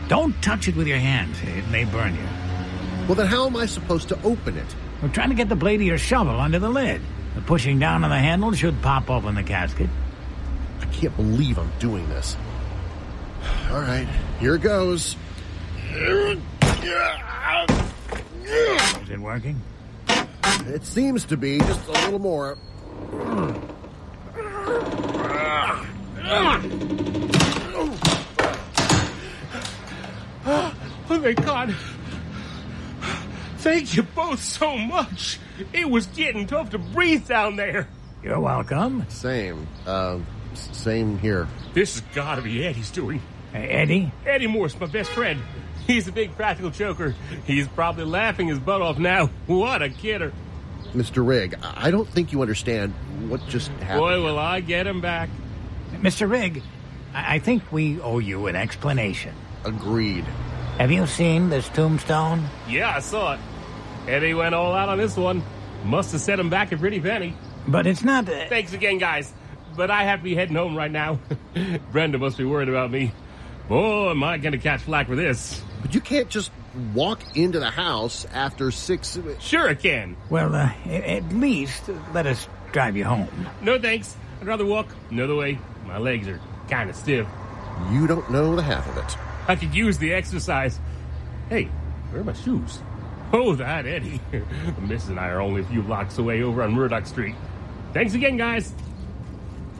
Don't touch it with your hands. It may burn you. Well, then how am I supposed to open it? We're trying to get the blade of your shovel under the lid. The pushing down on the handle should pop open the casket. I can't believe I'm doing this. All right, here goes. Is it working? It seems to be. Just a little more. Oh, my God. Thank you both so much. It was getting tough to breathe down there. You're welcome. Same. Same here. This has got to be Eddie's doing. Eddie? Eddie Morse, my best friend. He's a big practical joker. He's probably laughing his butt off now. What a kidder. Mr. Rigg, I don't think you understand what just happened. Boy, will I get him back. Mr. Rigg, I think we owe you an explanation. Agreed. Have you seen this tombstone? Yeah, I saw it. Eddie went all out on this one. Must have set him back a pretty penny. But it's not... Thanks again, guys. But I have to be heading home right now. Brenda must be worried about me. Boy, am I going to catch flack for this. But you can't just walk into the house after 6... Sure I can. Well, at least let us drive you home. No thanks. I'd rather walk another way. My legs are kind of stiff. You don't know the half of it. I could use the exercise. Hey, where are my shoes? Oh, that Eddie. The missus and I are only a few blocks away over on Murdoch Street. Thanks again, guys.